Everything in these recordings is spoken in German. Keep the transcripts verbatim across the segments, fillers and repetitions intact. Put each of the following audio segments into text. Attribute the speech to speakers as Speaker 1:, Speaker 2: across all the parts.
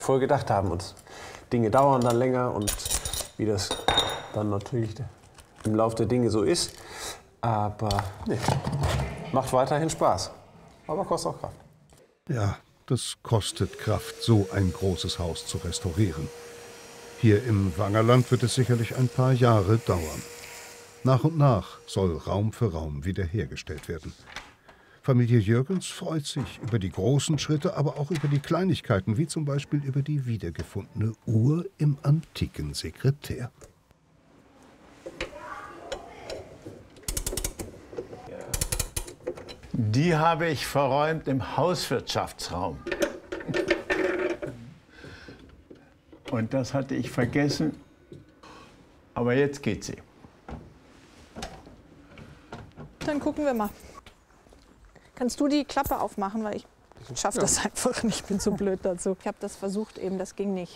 Speaker 1: vorher gedacht haben. Und Dinge dauern dann länger und wie das dann natürlich im Laufe der Dinge so ist. Aber nee, macht weiterhin Spaß. Aber kostet auch Kraft.
Speaker 2: Ja, das kostet Kraft, so ein großes Haus zu restaurieren. Hier im Wangerland wird es sicherlich ein paar Jahre dauern. Nach und nach soll Raum für Raum wiederhergestellt werden. Familie Jürgens freut sich über die großen Schritte, aber auch über die Kleinigkeiten, wie zum Beispiel über die wiedergefundene Uhr im antiken Sekretär.
Speaker 3: Die habe ich verräumt im Hauswirtschaftsraum. Und das hatte ich vergessen, aber jetzt geht sie.
Speaker 4: Dann gucken wir mal. Kannst du die Klappe aufmachen, weil ich schaffe das ja einfach nicht, ich bin zu blöd dazu. Ich habe das versucht eben, das ging nicht.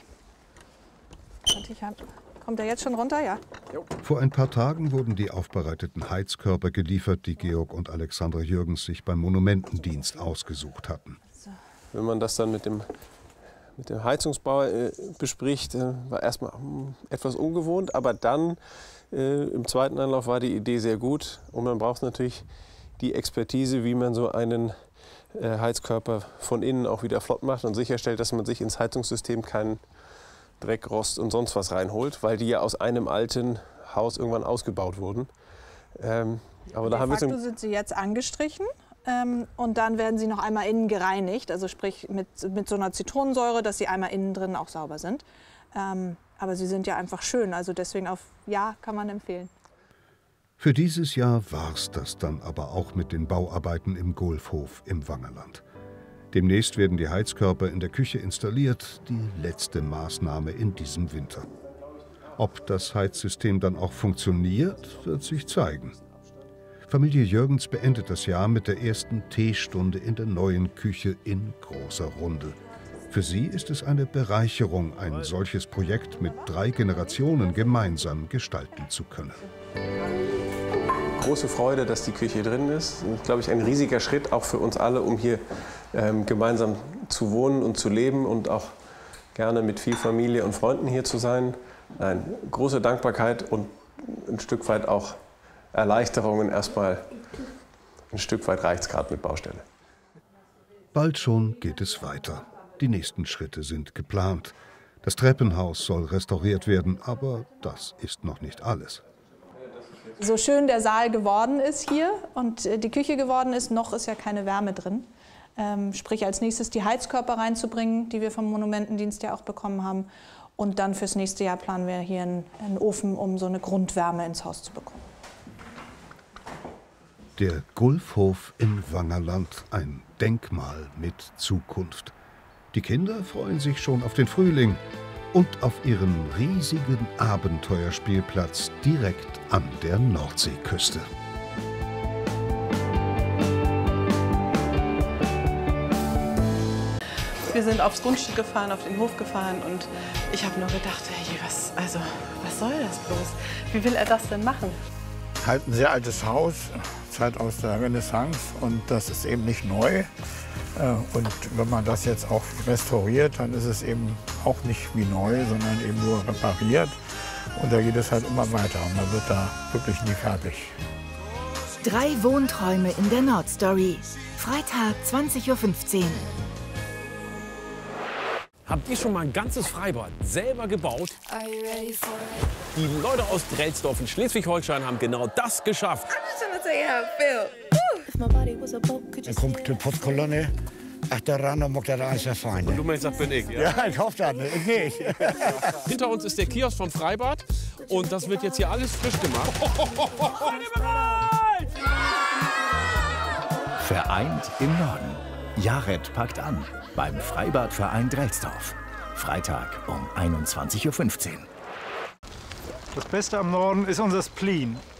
Speaker 4: Kommt er jetzt schon runter? Ja.
Speaker 2: Vor ein paar Tagen wurden die aufbereiteten Heizkörper geliefert, die Georg und Alexandra Jürgens sich beim Monumentendienst ausgesucht hatten.
Speaker 1: Wenn man das dann mit dem, mit dem Heizungsbauer äh, bespricht, äh, war erstmal hm, etwas ungewohnt, aber dann äh, im zweiten Anlauf war die Idee sehr gut und man braucht natürlich die Expertise, wie man so einen äh, Heizkörper von innen auch wieder flott macht und sicherstellt, dass man sich ins Heizungssystem keinen Dreck, Rost und sonst was reinholt, weil die ja aus einem alten Haus irgendwann ausgebaut wurden. Ähm, aber da haben wir
Speaker 4: so sind sie jetzt angestrichen ähm, und dann werden sie noch einmal innen gereinigt, also sprich mit, mit so einer Zitronensäure, dass sie einmal innen drin auch sauber sind. Ähm, aber sie sind ja einfach schön, also deswegen auf Ja kann man empfehlen.
Speaker 2: Für dieses Jahr war's das dann aber auch mit den Bauarbeiten im Gulfhof im Wangerland. Demnächst werden die Heizkörper in der Küche installiert, die letzte Maßnahme in diesem Winter. Ob das Heizsystem dann auch funktioniert, wird sich zeigen. Familie Jürgens beendet das Jahr mit der ersten Teestunde in der neuen Küche in großer Runde. Für sie ist es eine Bereicherung, ein solches Projekt mit drei Generationen gemeinsam gestalten zu können.
Speaker 1: Große Freude, dass die Küche drin ist. Und, glaube ich, ein riesiger Schritt auch für uns alle, um hier ähm, gemeinsam zu wohnen und zu leben und auch gerne mit viel Familie und Freunden hier zu sein. Nein, große Dankbarkeit und ein Stück weit auch Erleichterungen. Erstmal ein Stück weit reicht es gerade mit Baustelle.
Speaker 2: Bald schon geht es weiter. Die nächsten Schritte sind geplant. Das Treppenhaus soll restauriert werden, aber das ist noch nicht alles.
Speaker 4: So schön der Saal geworden ist hier und die Küche geworden ist, noch ist ja keine Wärme drin. Ähm, sprich als nächstes die Heizkörper reinzubringen, die wir vom Monumentendienst ja auch bekommen haben. Und dann fürs nächste Jahr planen wir hier einen, einen Ofen, um so eine Grundwärme ins Haus zu bekommen.
Speaker 2: Der Gulfhof im Wangerland, ein Denkmal mit Zukunft. Die Kinder freuen sich schon auf den Frühling und auf ihren riesigen Abenteuerspielplatz direkt an der Nordseeküste.
Speaker 5: Wir sind aufs Grundstück gefahren, auf den Hof gefahren und ich habe nur gedacht, hey, was, also, was soll das bloß? Wie will er das denn machen?
Speaker 3: Halt ein sehr altes Haus, Zeit aus der Renaissance und das ist eben nicht neu. Und wenn man das jetzt auch restauriert, dann ist es eben auch nicht wie neu, sondern eben nur repariert. Und da geht es halt immer weiter und man wird da wirklich nie fertig.
Speaker 6: Drei Wohnträume in der Nordstory. Freitag, zwanzig Uhr fünfzehn.
Speaker 7: Habt ihr schon mal ein ganzes Freibad selber gebaut? Die Leute aus Drelsdorf in Schleswig-Holstein haben genau das geschafft.
Speaker 8: Da kommt die Putzkolonne. Ach, der Rano mag der alles erfahren.
Speaker 7: Und du meinst, das bin ich, ja?
Speaker 8: Ja, ich hoffe das nicht. Ich nicht.
Speaker 7: Hinter uns ist der Kiosk vom Freibad und das wird jetzt hier alles frisch gemacht.
Speaker 9: Vereint im Norden. Jared packt an beim Freibadverein Drelsdorf. Freitag um einundzwanzig Uhr fünfzehn.
Speaker 10: Das Beste am Norden ist unser Spleen.